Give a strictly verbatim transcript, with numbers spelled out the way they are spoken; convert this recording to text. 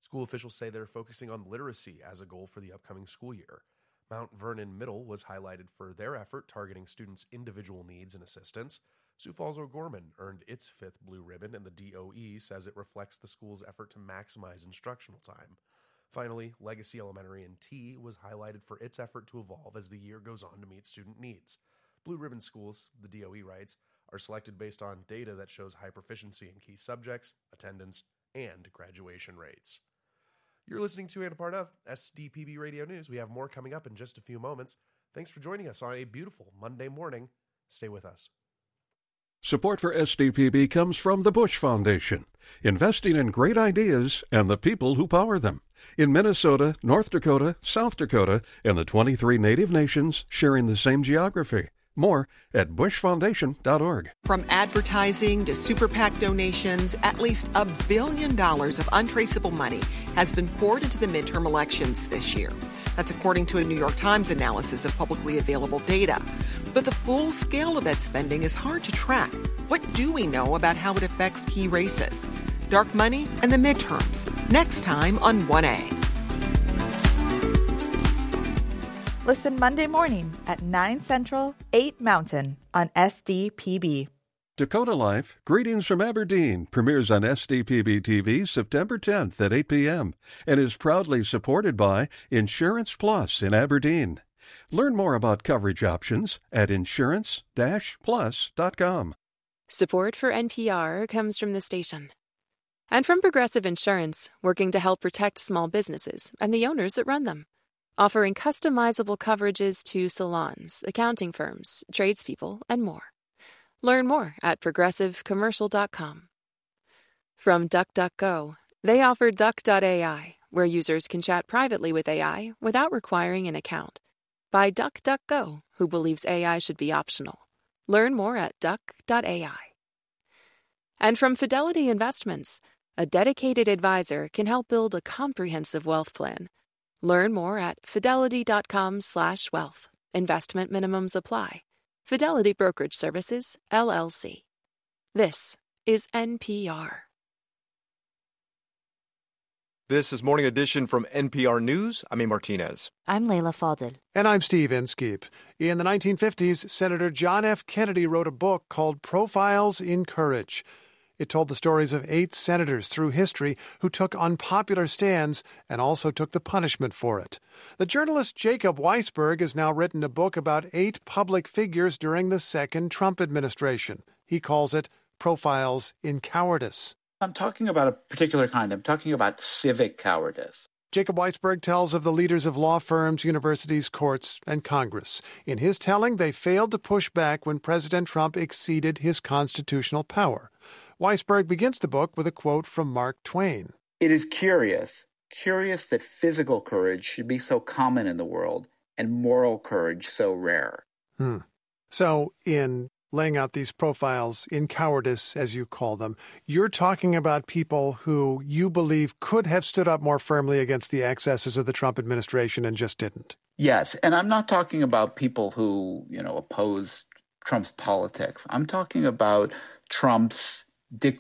School officials say they're focusing on literacy as a goal for the upcoming school year. Mount Vernon Middle was highlighted for their effort targeting students' individual needs and assistance. Sioux Falls O'Gorman earned its fifth blue ribbon, and the D O E says it reflects the school's effort to maximize instructional time. Finally, Legacy Elementary in T was highlighted for its effort to evolve as the year goes on to meet student needs. Blue ribbon schools, the D O E writes, are selected based on data that shows high proficiency in key subjects, attendance, and graduation rates. You're listening to and a part of S D P B Radio News. We have more coming up in just a few moments. Thanks for joining us on a beautiful Monday morning. Stay with us. Support for S D P B comes from the Bush Foundation, investing in great ideas and the people who power them. In Minnesota, North Dakota, South Dakota, and the twenty-three native nations sharing the same geography. More at bush foundation dot org. From advertising to super PAC donations, at least a billion dollars of untraceable money has been poured into the midterm elections this year. That's according to a New York Times analysis of publicly available data. But the full scale of that spending is hard to track. What do we know about how it affects key races? Dark money and the midterms. Next time on one A. Listen Monday morning at nine Central, eight Mountain on S D P B. Dakota Life, Greetings from Aberdeen, premieres on S D P B T V September tenth at eight p.m. and is proudly supported by Insurance Plus in Aberdeen. Learn more about coverage options at insurance dash plus dot com. Support for N P R comes from the station. And from Progressive Insurance, working to help protect small businesses and the owners that run them. Offering customizable coverages to salons, accounting firms, tradespeople, and more. Learn more at progressive commercial dot com. From DuckDuckGo, they offer Duck dot A I, where users can chat privately with A I without requiring an account. By DuckDuckGo, who believes A I should be optional. Learn more at duck dot A I. And from Fidelity Investments, a dedicated advisor can help build a comprehensive wealth plan. Learn more at fidelity dot com slash wealth. Investment minimums apply. Fidelity Brokerage Services, L L C. This is N P R. This is Morning Edition from N P R News. I'm A. Martinez. I'm Layla Fadel. And I'm Steve Inskeep. In the nineteen fifties, Senator John F. Kennedy wrote a book called Profiles in Courage. It told the stories of eight senators through history who took unpopular stands and also took the punishment for it. The journalist Jacob Weisberg has now written a book about eight public figures during the second Trump administration. He calls it Profiles in Cowardice. I'm talking about a particular kind. I'm talking about civic cowardice. Jacob Weisberg tells of the leaders of law firms, universities, courts, and Congress. In his telling, they failed to push back when President Trump exceeded his constitutional power. Weisberg begins the book with a quote from Mark Twain. It is curious, curious that physical courage should be so common in the world and moral courage so rare. Hmm. So in laying out these profiles in cowardice, as you call them, you're talking about people who you believe could have stood up more firmly against the excesses of the Trump administration and just didn't. Yes, and I'm not talking about people who, you know, oppose Trump's politics. I'm talking about Trump's dic-